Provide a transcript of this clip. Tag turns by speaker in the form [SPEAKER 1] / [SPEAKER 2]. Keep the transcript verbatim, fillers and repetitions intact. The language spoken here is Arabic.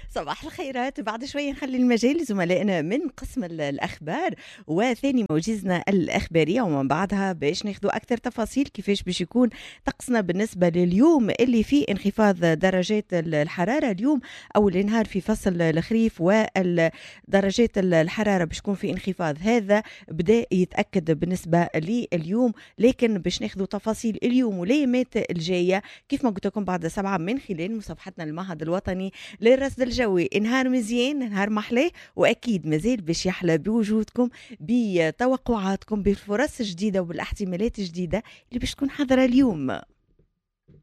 [SPEAKER 1] صباح الخيرات. بعد شوية نخلي المجال لزملائنا من قسم ال- الأخبار وثاني موجزنا الأخبارية، ومن بعدها باش ناخدوا أكثر تفاصيل كيفاش باش يكون طقسنا بالنسبة لليوم اللي فيه انخفاض درجات ال- الحرارة. اليوم أول نهار في فصل الخريف، ودرجات ال- الحرارة باش تكون في انخفاض. هذا بدأ يتأكد بالنسبة لليوم، لكن باش ناخدوا تفاصيل اليوم والأيامات الجاية كيف ما قلت لكم بعد سبعة من خلال مصافحتنا المعهد الوطني للرصد الجوي. نهار مزيان، نهار محلاه، واكيد مازال باش يحلى بوجودكم، بتوقعاتكم، بالفرص جديده وبالاحتمالات الجديده اللي باش تكون حاضره اليوم.